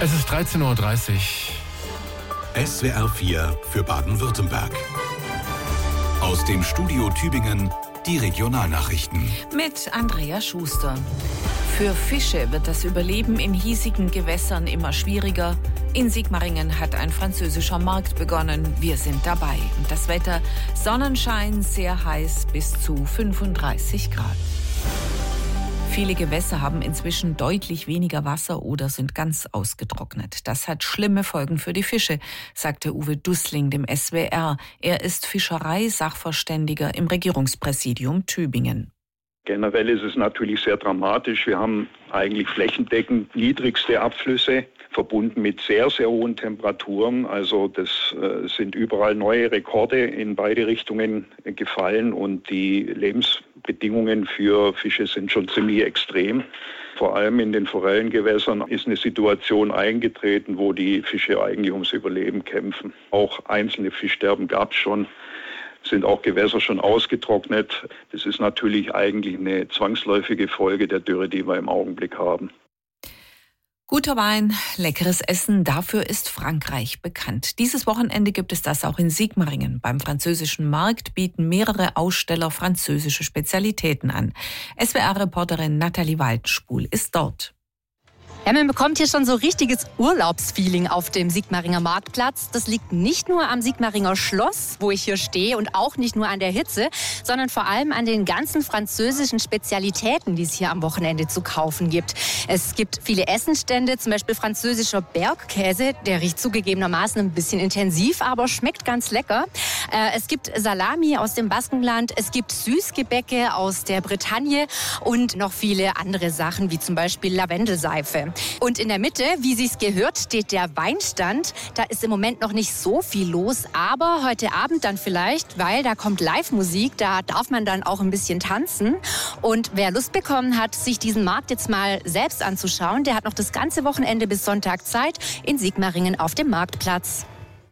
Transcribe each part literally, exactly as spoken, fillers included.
Es ist dreizehn Uhr dreißig. S W R vier für Baden-Württemberg. Aus dem Studio Tübingen die Regionalnachrichten. Mit Andrea Schuster. Für Fische wird das Überleben in hiesigen Gewässern immer schwieriger. In Sigmaringen hat ein französischer Markt begonnen. Wir sind dabei. Und das Wetter: Sonnenschein, sehr heiß, bis zu fünfunddreißig Grad. Viele Gewässer haben inzwischen deutlich weniger Wasser oder sind ganz ausgetrocknet. Das hat schlimme Folgen für die Fische, sagte Uwe Dussling dem S W R. Er ist Fischereisachverständiger im Regierungspräsidium Tübingen. Generell ist es natürlich sehr dramatisch. Wir haben eigentlich flächendeckend niedrigste Abflüsse, verbunden mit sehr, sehr hohen Temperaturen. Also das äh, sind überall neue Rekorde in beide Richtungen äh, gefallen und die Lebensbedingungen für Fische sind schon ziemlich extrem. Vor allem in den Forellengewässern ist eine Situation eingetreten, wo die Fische eigentlich ums Überleben kämpfen. Auch einzelne Fischsterben gab es schon. Sind auch Gewässer schon ausgetrocknet. Das ist natürlich eigentlich eine zwangsläufige Folge der Dürre, die wir im Augenblick haben. Guter Wein, leckeres Essen, dafür ist Frankreich bekannt. Dieses Wochenende gibt es das auch in Sigmaringen. Beim französischen Markt bieten mehrere Aussteller französische Spezialitäten an. S W R-Reporterin Nathalie Waldenspul ist dort. Ja, man bekommt hier schon so richtiges Urlaubsfeeling auf dem Sigmaringer Marktplatz. Das liegt nicht nur am Sigmaringer Schloss, wo ich hier stehe, und auch nicht nur an der Hitze, sondern vor allem an den ganzen französischen Spezialitäten, die es hier am Wochenende zu kaufen gibt. Es gibt viele Essenstände, zum Beispiel französischer Bergkäse. Der riecht zugegebenermaßen ein bisschen intensiv, aber schmeckt ganz lecker. Es gibt Salami aus dem Baskenland, es gibt Süßgebäcke aus der Bretagne und noch viele andere Sachen, wie zum Beispiel Lavendelseife. Und in der Mitte, wie sich's gehört, steht der Weinstand. Da ist im Moment noch nicht so viel los, aber heute Abend dann vielleicht, weil da kommt Live-Musik, da darf man dann auch ein bisschen tanzen. Und wer Lust bekommen hat, sich diesen Markt jetzt mal selbst anzuschauen, der hat noch das ganze Wochenende bis Sonntag Zeit in Sigmaringen auf dem Marktplatz.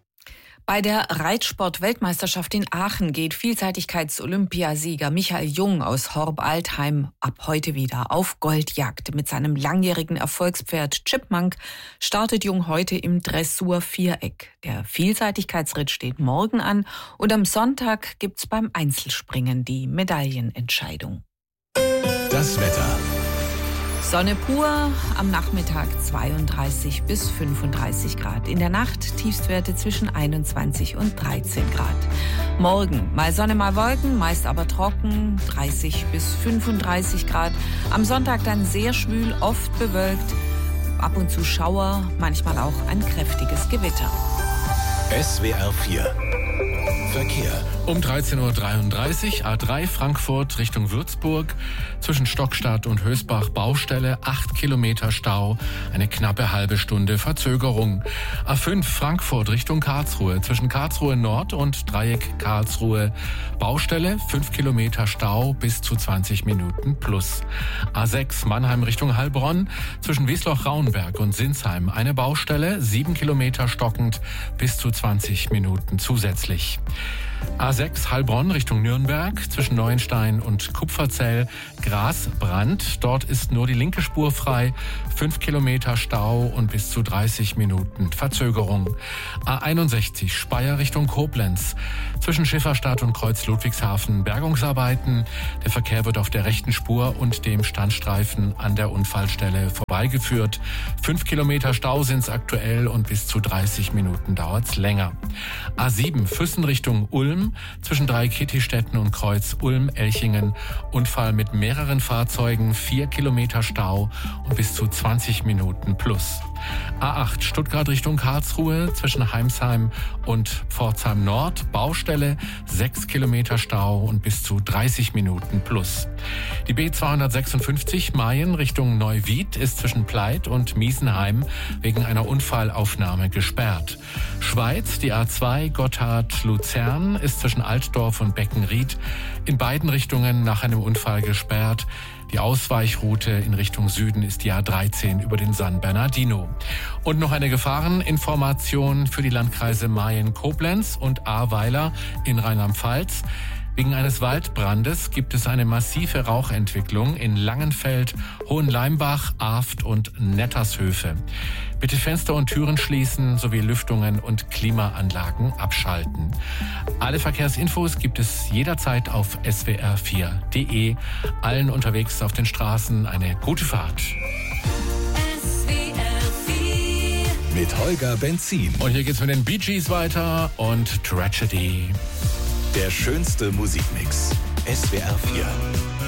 Bei der Reitsport-Weltmeisterschaft in Aachen geht Vielseitigkeits-Olympiasieger Michael Jung aus Horb-Altheim ab heute wieder auf Goldjagd. Mit seinem langjährigen Erfolgspferd Chipmunk startet Jung heute im Dressur-Viereck. Der Vielseitigkeitsritt steht morgen an und am Sonntag gibt's beim Einzelspringen die Medaillenentscheidung. Das Wetter. Sonne pur, am Nachmittag zweiunddreißig bis fünfunddreißig Grad. In der Nacht Tiefstwerte zwischen einundzwanzig und dreizehn Grad. Morgen mal Sonne, mal Wolken, meist aber trocken, dreißig bis fünfunddreißig Grad. Am Sonntag dann sehr schwül, oft bewölkt, ab und zu Schauer, manchmal auch ein kräftiges Gewitter. S W R vier Verkehr. Um dreizehn Uhr dreiunddreißig, A drei Frankfurt Richtung Würzburg. Zwischen Stockstadt und Hösbach Baustelle, acht Kilometer Stau, eine knappe halbe Stunde Verzögerung. A fünf Frankfurt Richtung Karlsruhe. Zwischen Karlsruhe Nord und Dreieck Karlsruhe Baustelle, fünf Kilometer Stau, bis zu zwanzig Minuten plus. A sechs Mannheim Richtung Heilbronn. Zwischen Wiesloch-Raunberg und Sinsheim eine Baustelle, sieben Kilometer stockend, bis zu zwanzig Minuten zusätzlich. A sechs Heilbronn Richtung Nürnberg, zwischen Neuenstein und Kupferzell Grasbrand. Dort ist nur die linke Spur frei, fünf Kilometer Stau und bis zu dreißig Minuten Verzögerung. A einundsechzig Speyer Richtung Koblenz, zwischen Schifferstadt und Kreuz Ludwigshafen Bergungsarbeiten. Der Verkehr wird auf der rechten Spur und dem Standstreifen an der Unfallstelle vorbeigeführt. Fünf Kilometer Stau sind's aktuell und bis zu dreißig Minuten dauert's länger. A sieben Füssen Richtung Ulm, zwischen Dreieck-Kittistetten und Kreuz Ulm-Elchingen. Unfall mit mehreren Fahrzeugen, vier Kilometer Stau und bis zu zwanzig Minuten plus. A acht Stuttgart Richtung Karlsruhe, zwischen Heimsheim und Pforzheim Nord Baustelle, sechs Kilometer Stau und bis zu dreißig Minuten plus. Die B zweihundertsechsundfünfzig Mayen Richtung Neuwied ist zwischen Pleit und Miesenheim wegen einer Unfallaufnahme gesperrt. Schweiz, die A zwei Gotthard-Luzern ist zwischen Altdorf und Beckenried in beiden Richtungen nach einem Unfall gesperrt. Die Ausweichroute in Richtung Süden ist die A dreizehn über den San Bernardino. Und noch eine Gefahreninformation für die Landkreise Mayen-Koblenz und Ahrweiler in Rheinland-Pfalz. Wegen eines Waldbrandes gibt es eine massive Rauchentwicklung in Langenfeld, Hohenleimbach, Aft und Nettershöfe. Bitte Fenster und Türen schließen sowie Lüftungen und Klimaanlagen abschalten. Alle Verkehrsinfos gibt es jederzeit auf S W R vier Punkt de. Allen unterwegs auf den Straßen eine gute Fahrt. Mit Holger Benzin. Und hier geht's mit den Bee Gees weiter und Tragedy. Der schönste Musikmix. S W R vier.